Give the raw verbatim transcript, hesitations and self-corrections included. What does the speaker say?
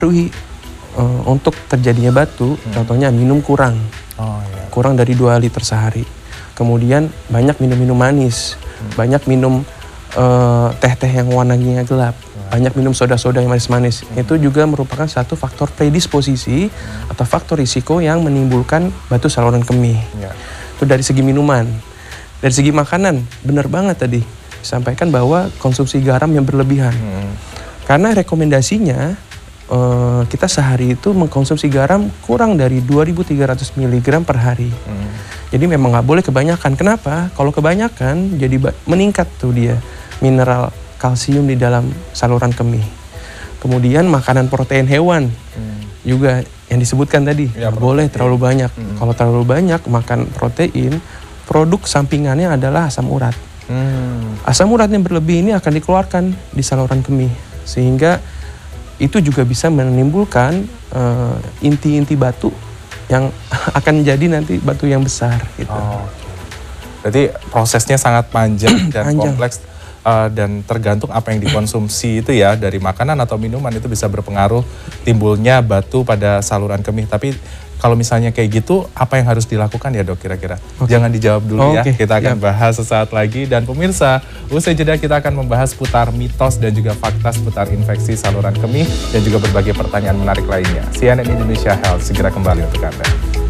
Ruhi, uh, untuk terjadinya batu, hmm. contohnya minum kurang, oh, iya. kurang dari dua liter sehari. Kemudian banyak minum-minum manis, hmm. banyak minum uh, teh-teh yang warnanya gelap, hmm. banyak minum soda-soda yang manis-manis. Hmm. Itu juga merupakan satu faktor predisposisi hmm. atau faktor risiko yang menimbulkan batu saluran kemih. Yeah. Itu dari segi minuman. Dari segi makanan, benar banget tadi disampaikan bahwa konsumsi garam yang berlebihan. Hmm. Karena rekomendasinya Uh, kita sehari itu mengkonsumsi garam kurang dari dua ribu tiga ratus miligram per hari. Hmm. Jadi memang nggak boleh kebanyakan. Kenapa? Kalau kebanyakan jadi meningkat tuh dia mineral kalsium di dalam saluran kemih. Kemudian makanan protein hewan hmm. juga yang disebutkan tadi ya, boleh terlalu banyak. Hmm. Kalau terlalu banyak makan protein, produk sampingannya adalah asam urat. Hmm. Asam urat yang berlebih ini akan dikeluarkan di saluran kemih sehingga itu juga bisa menimbulkan uh, inti-inti batu yang akan jadi nanti batu yang besar. Gitu. Oh, berarti prosesnya sangat panjang dan panjang. kompleks uh, dan tergantung apa yang dikonsumsi itu ya dari makanan atau minuman itu bisa berpengaruh timbulnya batu pada saluran kemih. Tapi kalau misalnya kayak gitu, apa yang harus dilakukan ya dok kira-kira? Okay. Jangan dijawab dulu oh, ya, okay. kita akan yep. bahas sesaat lagi. Dan pemirsa, usai jeda kita akan membahas putar mitos dan juga fakta seputar infeksi saluran kemih dan juga berbagai pertanyaan menarik lainnya. C N N Indonesia Health segera kembali untuk Anda.